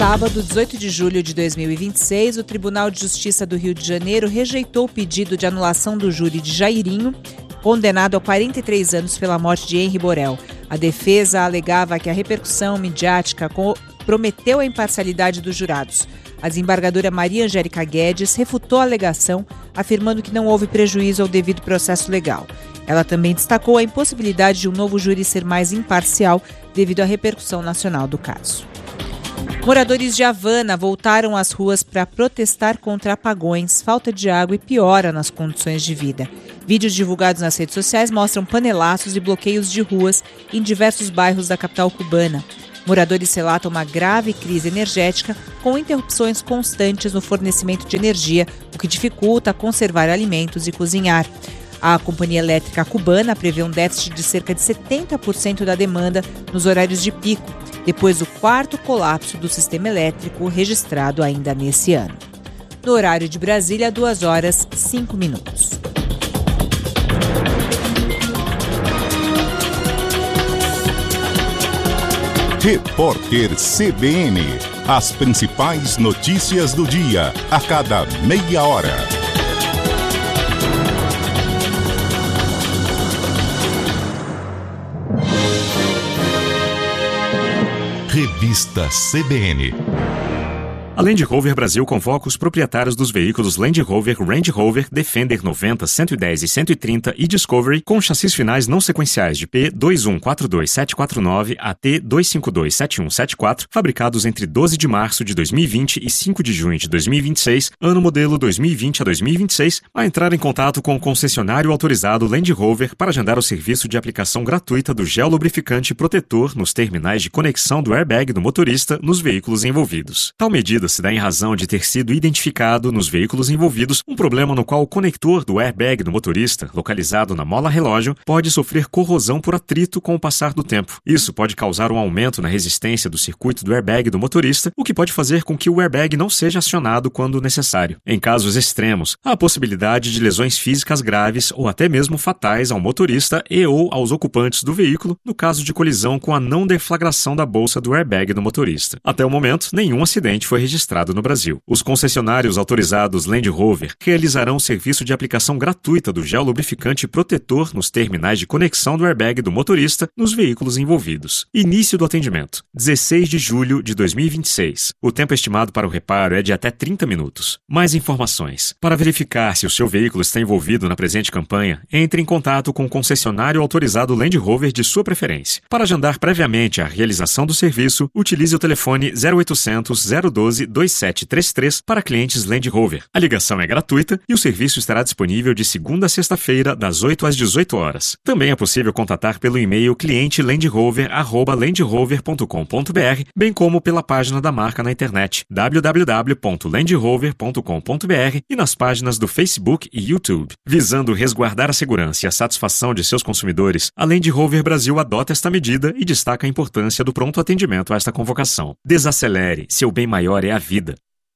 sábado, 18 de julho de 2026, o Tribunal de Justiça do Rio de Janeiro rejeitou o pedido de anulação do júri de Jairinho, condenado a 43 anos pela morte de Henri Borel. A defesa alegava que a repercussão midiática comprometeu a imparcialidade dos jurados. A desembargadora Maria Angélica Guedes refutou a alegação, afirmando que não houve prejuízo ao devido processo legal. Ela também destacou a impossibilidade de um novo júri ser mais imparcial devido à repercussão nacional do caso. Moradores de Havana voltaram às ruas para protestar contra apagões, falta de água e piora nas condições de vida. Vídeos divulgados nas redes sociais mostram panelaços e bloqueios de ruas em diversos bairros da capital cubana. Moradores relatam uma grave crise energética com interrupções constantes no fornecimento de energia, o que dificulta conservar alimentos e cozinhar. A Companhia Elétrica Cubana prevê um déficit de cerca de 70% da demanda nos horários de pico, depois do quarto colapso do sistema elétrico registrado ainda nesse ano. No horário de Brasília, 2h05. Repórter CBN. As principais notícias do dia, a cada meia hora. Revista CBN. A Land Rover Brasil convoca os proprietários dos veículos Land Rover, Range Rover, Defender 90, 110 e 130 e Discovery com chassis finais não sequenciais de P2142749 a T2527174, fabricados entre 12 de março de 2020 e 5 de junho de 2026, ano modelo 2020 a 2026, a entrar em contato com o concessionário autorizado Land Rover para agendar o serviço de aplicação gratuita do gel lubrificante protetor nos terminais de conexão do airbag do motorista nos veículos envolvidos. Tal medida se dá em razão de ter sido identificado nos veículos envolvidos um problema no qual o conector do airbag do motorista, localizado na mola relógio, pode sofrer corrosão por atrito com o passar do tempo. Isso pode causar um aumento na resistência do circuito do airbag do motorista, o que pode fazer com que o airbag não seja acionado quando necessário. Em casos extremos, há a possibilidade de lesões físicas graves ou até mesmo fatais ao motorista e ou aos ocupantes do veículo, no caso de colisão com a não deflagração da bolsa do airbag do motorista. Até o momento, nenhum acidente foi registrado no Brasil. Os concessionários autorizados Land Rover realizarão o serviço de aplicação gratuita do gel lubrificante protetor nos terminais de conexão do airbag do motorista nos veículos envolvidos. Início do atendimento: 16 de julho de 2026. O tempo estimado para o reparo é de até 30 minutos. Mais informações. Para verificar se o seu veículo está envolvido na presente campanha, entre em contato com o concessionário autorizado Land Rover de sua preferência. Para agendar previamente a realização do serviço, utilize o telefone 0800 012 2733 para clientes Land Rover. A ligação é gratuita e o serviço estará disponível de segunda a sexta-feira, das 8 às 18 horas. Também é possível contatar pelo e-mail clientelandrover@landrover.com.br, bem como pela página da marca na internet www.landrover.com.br e nas páginas do Facebook e YouTube. Visando resguardar a segurança e a satisfação de seus consumidores, a Land Rover Brasil adota esta medida e destaca a importância do pronto atendimento a esta convocação. Desacelere, seu bem maior é a vida.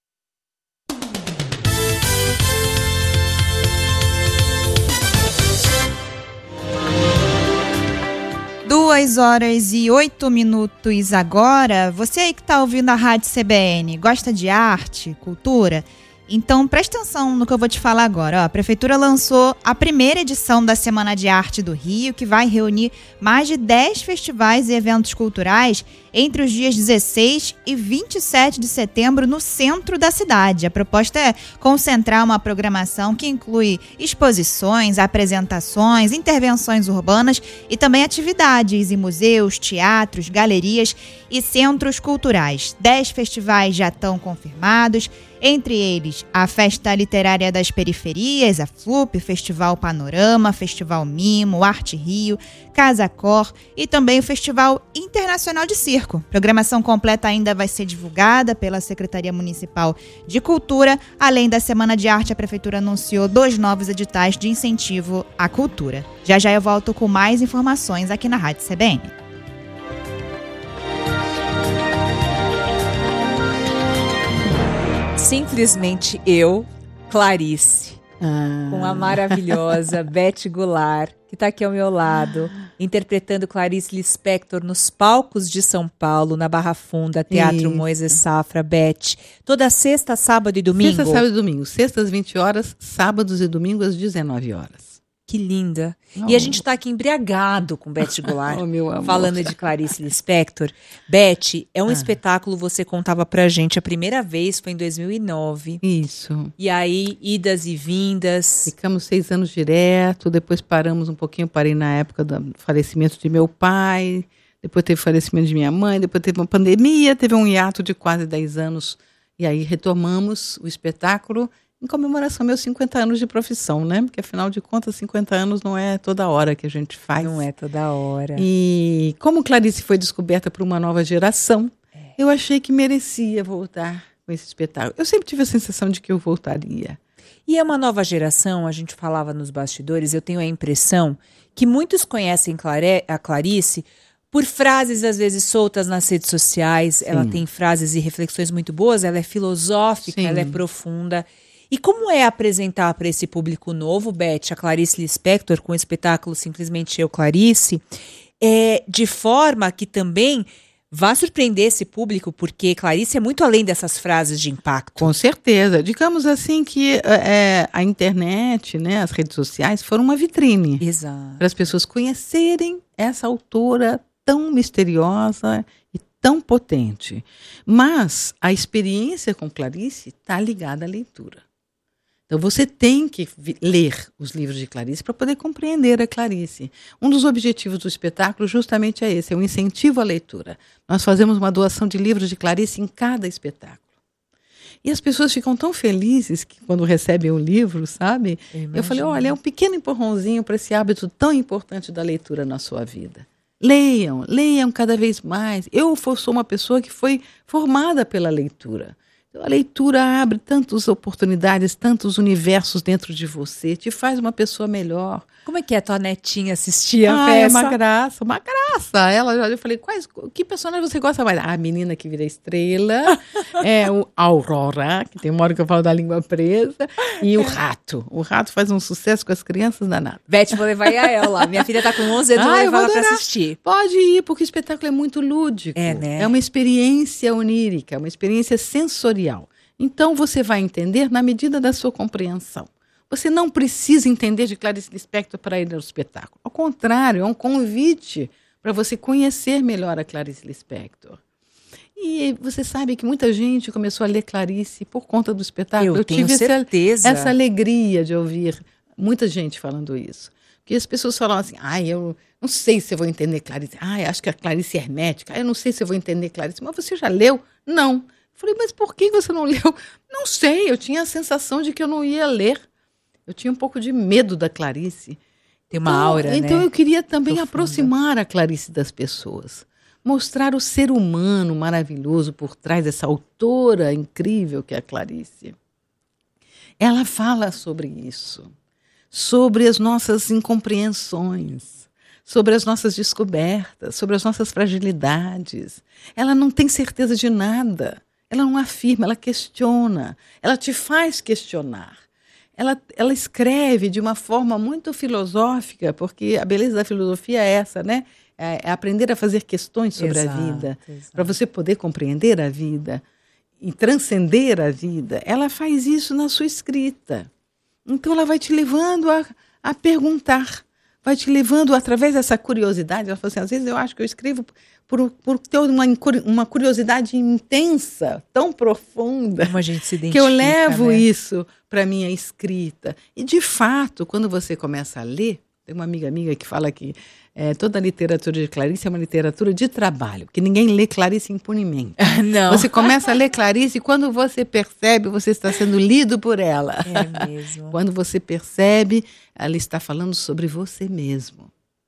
Duas horas e 8 minutos agora. Você aí que está ouvindo a Rádio CBN, gosta de arte, cultura? Então presta atenção no que eu vou te falar agora. A Prefeitura lançou a primeira edição da Semana de Arte do Rio, que vai reunir mais de 10 festivais e eventos culturais entre os dias 16 e 27 de setembro no centro da cidade. A proposta é concentrar uma programação que inclui exposições, apresentações, intervenções urbanas e também atividades em museus, teatros, galerias e centros culturais. 10 festivais já estão confirmados, entre eles a Festa Literária das Periferias, a FLUP, Festival Panorama, Festival Mimo, Arte Rio, Casa Cor e também o Festival Internacional de Circo. Programação completa ainda vai ser divulgada pela Secretaria Municipal de Cultura. Além da Semana de Arte, a Prefeitura anunciou 2 novos editais de incentivo à cultura. Já já eu volto com mais informações aqui na Rádio CBN. Simplesmente eu, Clarice, com a maravilhosa Beth Goulart, que está aqui ao meu lado, interpretando Clarice Lispector nos palcos de São Paulo, na Barra Funda, Teatro Moisés Safra. Beth, toda sexta, sábado e domingo? Sexta, sábado e domingo. Sexta às 20 horas, sábados e domingos às 19 horas. Que linda. E a gente está aqui embriagado com Beth Goulart, meu amor. falando de Clarice Lispector. Beth, é um espetáculo, você contava pra gente, a primeira vez foi em 2009. Isso. E aí, idas e vindas. Ficamos 6 anos direto, depois paramos um pouquinho, parei na época do falecimento de meu pai, depois teve o falecimento de minha mãe, depois teve uma pandemia, teve um hiato de quase 10 anos, e aí retomamos o espetáculo em comemoração aos meus 50 anos de profissão, né? Porque, afinal de contas, 50 anos não é toda hora que a gente faz. Não é toda hora. E como Clarice foi descoberta por uma nova geração, eu achei que merecia voltar com esse espetáculo. Eu sempre tive a sensação de que eu voltaria. E é uma nova geração, a gente falava nos bastidores, eu tenho a impressão que muitos conhecem a Clarice por frases, às vezes, soltas nas redes sociais. Sim. Ela tem frases e reflexões muito boas, ela é filosófica, ela é profunda. E como é apresentar para esse público novo, Beth, a Clarice Lispector, com o espetáculo Simplesmente Eu, Clarice, de forma que também vá surpreender esse público, porque Clarice é muito além dessas frases de impacto. Com certeza. Digamos assim que a internet, né, as redes sociais foram uma vitrine. Exato. Para as pessoas conhecerem essa autora tão misteriosa e tão potente. Mas a experiência com Clarice está ligada à leitura. Então, você tem que ler os livros de Clarice para poder compreender a Clarice. Um dos objetivos do espetáculo justamente é esse, é um incentivo à leitura. Nós fazemos uma doação de livros de Clarice em cada espetáculo. E as pessoas ficam tão felizes que quando recebem o livro, sabe? Eu falei, olha, é um pequeno empurrãozinho para esse hábito tão importante da leitura na sua vida. Leiam cada vez mais. Eu sou uma pessoa que foi formada pela leitura. A leitura abre tantas oportunidades, tantos universos dentro de você, te faz uma pessoa melhor. Como é que a tua netinha assistia a peça? É uma graça. Eu falei, que personagem você gosta mais? A menina que vira estrela, o Aurora, que tem uma hora que eu falo da língua presa, e o rato. O rato faz um sucesso com as crianças danadas. Beth, vou levar a ela. Minha filha tá com 11 anos, vou levar ela pra assistir. Pode ir, porque o espetáculo é muito lúdico. Né? É uma experiência onírica, uma experiência sensorial. Então, você vai entender na medida da sua compreensão. Você não precisa entender de Clarice Lispector para ir ao espetáculo. Ao contrário, é um convite para você conhecer melhor a Clarice Lispector. E você sabe que muita gente começou a ler Clarice por conta do espetáculo. Eu tenho certeza. Essa alegria de ouvir muita gente falando isso. Porque as pessoas falam assim, eu não sei se eu vou entender Clarice. Acho que a Clarice é hermética. Eu não sei se eu vou entender Clarice. Mas você já leu? Não. Falei, mas por que você não leu? Não sei, eu tinha a sensação de que eu não ia ler. Eu tinha um pouco de medo da Clarice. Tem uma aura, então né? Eu queria também profunda. Aproximar a Clarice das pessoas. Mostrar o ser humano maravilhoso por trás dessa autora incrível que é a Clarice. Ela fala sobre isso. Sobre as nossas incompreensões. Sobre as nossas descobertas. Sobre as nossas fragilidades. Ela não tem certeza de nada. Ela não afirma, ela questiona. Ela te faz questionar. Ela escreve de uma forma muito filosófica, porque a beleza da filosofia é essa, né? É aprender a fazer questões sobre a vida, para você poder compreender a vida e transcender a vida. Ela faz isso na sua escrita. Então, ela vai te levando a perguntar, vai te levando através dessa curiosidade. Ela fala assim, às vezes eu acho que eu escrevo por ter uma curiosidade intensa, tão profunda, como a gente se identifica, que eu levo, né? Isso para a minha escrita. E, de fato, quando você começa a ler, tem uma amiga que fala que toda a literatura de Clarice é uma literatura de trabalho, que ninguém lê Clarice impunemente. Não. Você começa a ler Clarice e quando você percebe, você está sendo lido por ela. É mesmo. Quando você percebe, ela está falando sobre você mesmo.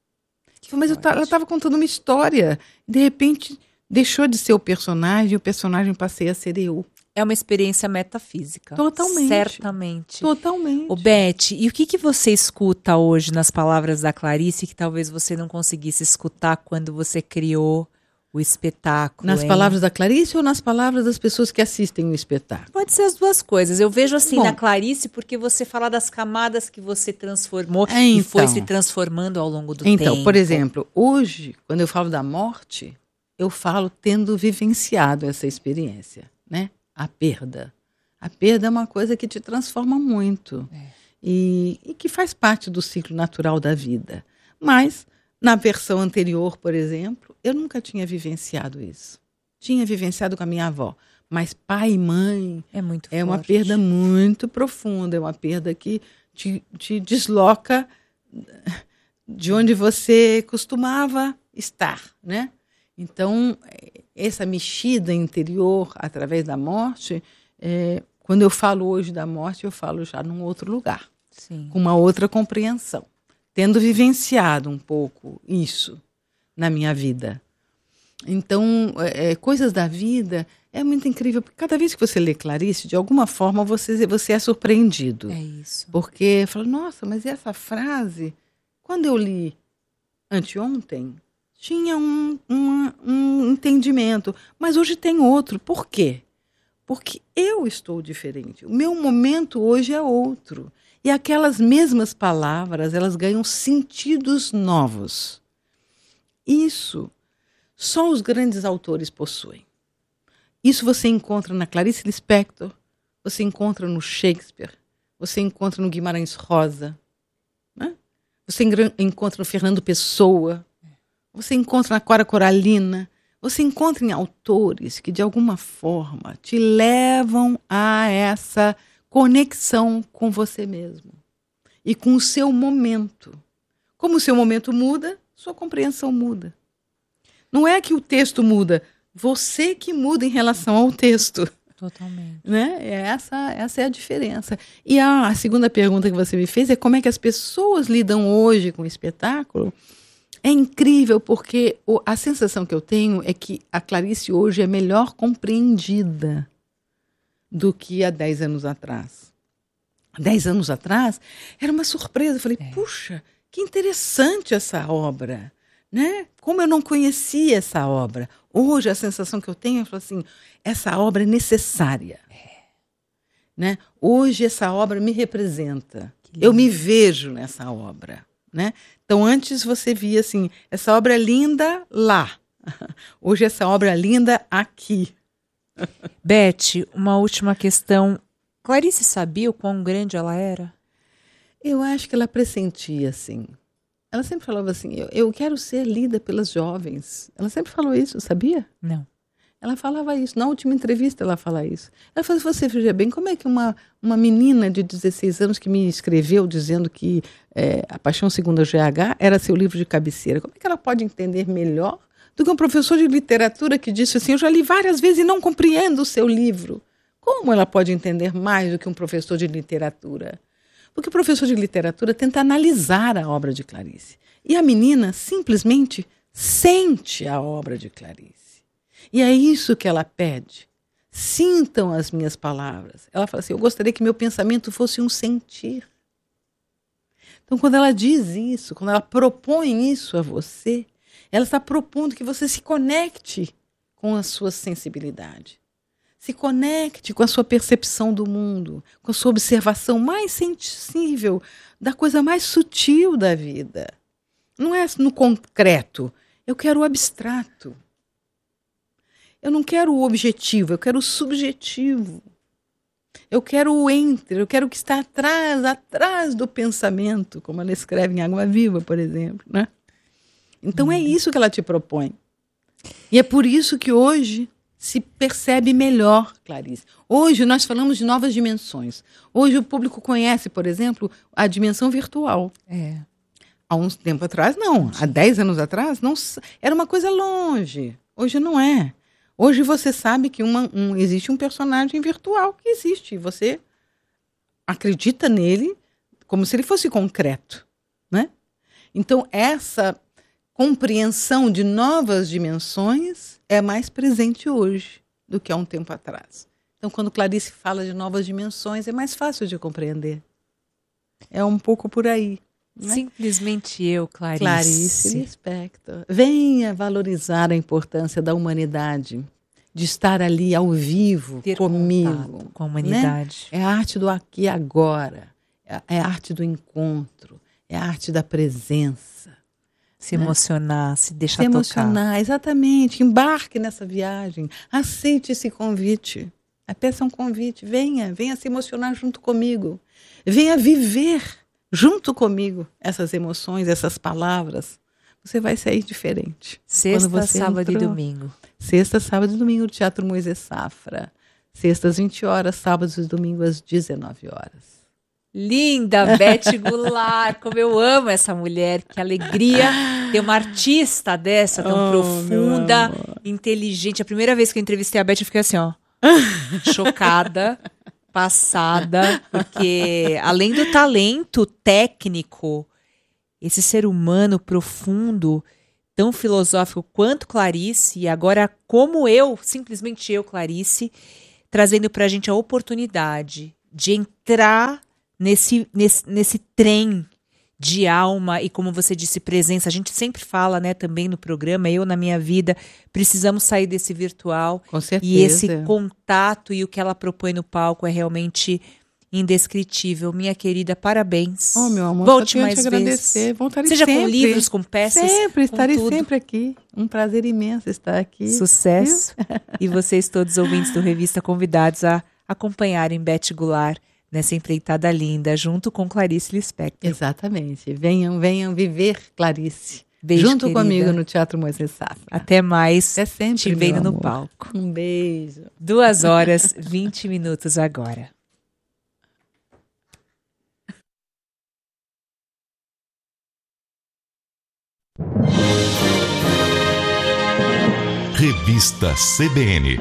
Mas ela estava contando uma história. De repente, deixou de ser o personagem e o personagem passei a ser eu. É uma experiência metafísica. Totalmente. Certamente. Totalmente. Ô, Beth, e o que você escuta hoje nas palavras da Clarice que talvez você não conseguisse escutar quando você criou o espetáculo. Nas palavras da Clarice ou nas palavras das pessoas que assistem o espetáculo? Pode ser as duas coisas. Eu vejo assim Bom, na Clarice, porque você fala das camadas que você transformou então, e foi se transformando ao longo do tempo. Então, por exemplo, hoje, quando eu falo da morte, eu falo tendo vivenciado essa experiência, né? A perda. A perda é uma coisa que te transforma muito. E que faz parte do ciclo natural da vida. Mas, na versão anterior, por exemplo, eu nunca tinha vivenciado isso. Tinha vivenciado com a minha avó. Mas pai e mãe é uma perda muito profunda. É uma perda que te desloca de onde você costumava estar, né? Então, essa mexida interior através da morte, quando eu falo hoje da morte, eu falo já num outro lugar. Sim. Com uma outra compreensão. Tendo vivenciado um pouco isso na minha vida. Então, coisas da vida é muito incrível, porque cada vez que você lê Clarice, de alguma forma você é surpreendido. É isso. Porque fala, nossa, mas essa frase, quando eu li anteontem, tinha um entendimento, mas hoje tem outro. Por quê? Porque eu estou diferente. O meu momento hoje é outro. E aquelas mesmas palavras, elas ganham sentidos novos. Isso só os grandes autores possuem. Isso você encontra na Clarice Lispector, você encontra no Shakespeare, você encontra no Guimarães Rosa, né? Você encontra no Fernando Pessoa, você encontra na Cora Coralina, você encontra em autores que, de alguma forma, te levam a essa conexão com você mesmo e com o seu momento. Como o seu momento muda, sua compreensão muda. Não é que o texto muda, você que muda em relação ao texto. Totalmente. Né? Essa é a diferença. E a segunda pergunta que você me fez é como é que as pessoas lidam hoje com o espetáculo. É incrível porque a sensação que eu tenho é que a Clarice hoje é melhor compreendida do que há 10 anos atrás. 10 anos atrás era uma surpresa. Eu falei, puxa, que interessante essa obra. Né? Como eu não conhecia essa obra. Hoje a sensação que eu tenho é assim, essa obra é necessária. Né? Hoje essa obra me representa. Eu me vejo nessa obra. Né? Então antes você via assim, essa obra é linda lá. Hoje essa obra é linda aqui. Beth, uma última questão. Clarice sabia o quão grande ela era? Eu acho que ela pressentia, assim. Ela sempre falava assim, eu quero ser lida pelas jovens. Ela sempre falou isso, sabia? Não. Ela falava isso. Na última entrevista ela fala isso. Ela falou, você veja bem, como é que uma menina de 16 anos que me escreveu dizendo que A Paixão Segundo a GH era seu livro de cabeceira, como é que ela pode entender melhor do que um professor de literatura que disse assim, eu já li várias vezes e não compreendo o seu livro. Como ela pode entender mais do que um professor de literatura? Porque o professor de literatura tenta analisar a obra de Clarice. E a menina simplesmente sente a obra de Clarice. E é isso que ela pede. Sintam as minhas palavras. Ela fala assim, eu gostaria que meu pensamento fosse um sentir. Então, quando ela diz isso, quando ela propõe isso a você, ela está propondo que você se conecte com a sua sensibilidade. Se conecte com a sua percepção do mundo, com a sua observação mais sensível da coisa mais sutil da vida. Não é no concreto. Eu quero o abstrato. Eu não quero o objetivo, eu quero o subjetivo. Eu quero o eu quero o que está atrás do pensamento, como ela escreve em Água Viva, por exemplo. Né? Então é isso que ela te propõe. E é por isso que hoje se percebe melhor, Clarice. Hoje nós falamos de novas dimensões. Hoje o público conhece, por exemplo, a dimensão virtual. Há uns tempo atrás, não. Há 10 anos atrás, não, era uma coisa longe. Hoje não é. Hoje você sabe que existe um personagem virtual que existe. Você acredita nele como se ele fosse concreto. Né? Então, essa compreensão de novas dimensões é mais presente hoje do que há um tempo atrás. Então, quando Clarice fala de novas dimensões, é mais fácil de compreender. É um pouco por aí. Né? Simplesmente eu, Clarice. Clarice Lispector. Venha valorizar a importância da humanidade, de estar ali ao vivo Ter comigo. contato com a humanidade. Né? É a arte do aqui e agora. É a arte do encontro. É a arte da presença. Se emocionar, se deixar Se tocar. emocionar, exatamente. Embarque nessa viagem. Aceite esse convite. Peça um convite. Venha se emocionar junto comigo. Venha viver junto comigo essas emoções, essas palavras. Você vai sair diferente. Sexta, sábado e domingo. Sexta, sábado e domingo, no Teatro Moisés Safra. Sexta às 20 horas, sábados e domingos às 19 horas. Linda, Beth Goulart, como eu amo essa mulher, que alegria ter uma artista dessa, tão profunda, inteligente. A primeira vez que eu entrevistei a Beth, eu fiquei assim, ó, chocada, passada, porque além do talento técnico, esse ser humano profundo, tão filosófico quanto Clarice, e agora como eu, simplesmente eu, Clarice, trazendo pra gente a oportunidade de entrar nesse trem de alma e, como você disse, presença. A gente sempre fala, né, também no programa, eu na minha vida, precisamos sair desse virtual. Com certeza. E esse contato e o que ela propõe no palco é realmente indescritível. Minha querida, parabéns. Meu amor, volte só tenho mais te agradecer. vezes. Voltarei Seja sempre. Com livros, com peças, sempre, com estarei tudo. sempre aqui. Um prazer imenso estar aqui. Sucesso. E vocês todos ouvintes do Revista convidados a acompanharem Beth Goulart nessa empreitada linda, junto com Clarice Lispector. Exatamente. Venham viver Clarice. Beijo, junto querida. Comigo no Teatro Moisés Safra. Até mais. Até sempre, te vendo meu no amor. palco. Um beijo. 2h20 agora. Revista CBN.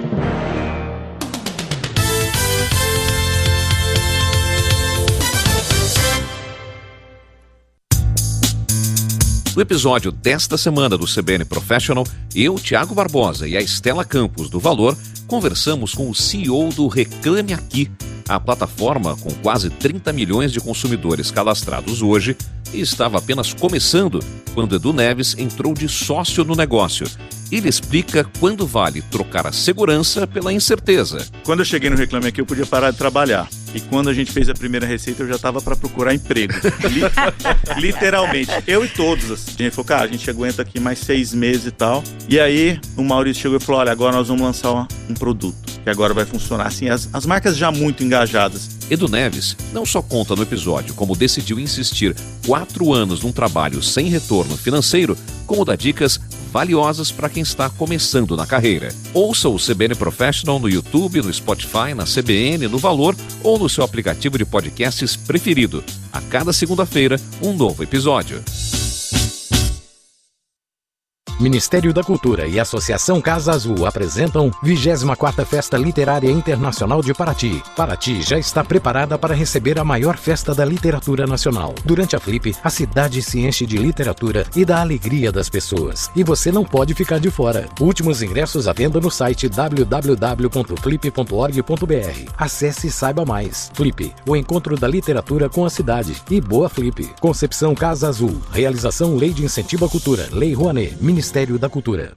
No episódio desta semana do CBN Professional, eu, Tiago Barbosa e a Estela Campos do Valor conversamos com o CEO do Reclame Aqui, a plataforma com quase 30 milhões de consumidores cadastrados hoje e estava apenas começando quando Edu Neves entrou de sócio no negócio. Ele explica quando vale trocar a segurança pela incerteza. Quando eu cheguei no Reclame Aqui, eu podia parar de trabalhar. E quando a gente fez a primeira receita, eu já estava para procurar emprego. Literalmente. Eu e todos. Assim. A gente falou, cara, a gente aguenta aqui mais 6 meses e tal. E aí, o Maurício chegou e falou, olha, agora nós vamos lançar um produto. Que agora vai funcionar. Assim, as marcas já muito engajadas. Edu Neves não só conta no episódio como decidiu insistir 4 anos num trabalho sem retorno financeiro, como dá dicas valiosas para quem está começando na carreira. Ouça o CBN Professional no YouTube, no Spotify, na CBN, no Valor ou no seu aplicativo de podcasts preferido. A cada segunda-feira, um novo episódio. Ministério da Cultura e Associação Casa Azul apresentam 24ª Festa Literária Internacional de Paraty. Paraty já está preparada para receber a maior festa da literatura nacional. Durante a Flip, a cidade se enche de literatura e da alegria das pessoas. E você não pode ficar de fora. Últimos ingressos à venda no site www.flip.org.br. Acesse e saiba mais. Flip, o encontro da literatura com a cidade. E boa Flip. Concepção Casa Azul. Realização Lei de Incentivo à Cultura. Lei Rouanet. Ministério da Cultura.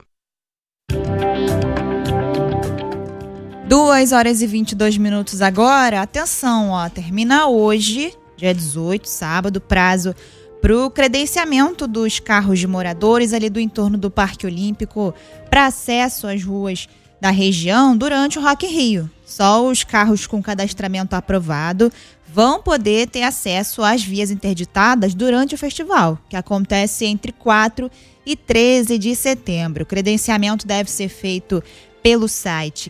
2h22 agora. Atenção, ó, termina hoje, dia 18, sábado, prazo para o credenciamento dos carros de moradores ali do entorno do Parque Olímpico para acesso às ruas da região durante o Rock in Rio. Só os carros com cadastramento aprovado vão poder ter acesso às vias interditadas durante o festival, que acontece entre 4 e 13 de setembro. O credenciamento deve ser feito pelo site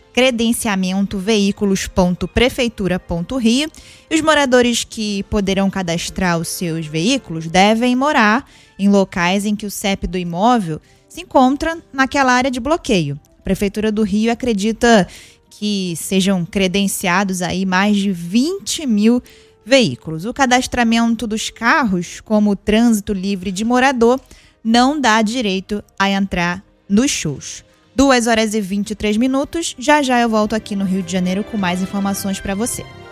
credenciamentoveículos.prefeitura.rio. E os moradores que poderão cadastrar os seus veículos devem morar em locais em que o CEP do imóvel se encontra naquela área de bloqueio. A Prefeitura do Rio acredita que sejam credenciados aí mais de 20 mil veículos. O cadastramento dos carros, como o trânsito livre de morador, não dá direito a entrar nos shows. 2h23. Já eu volto aqui no Rio de Janeiro com mais informações para você.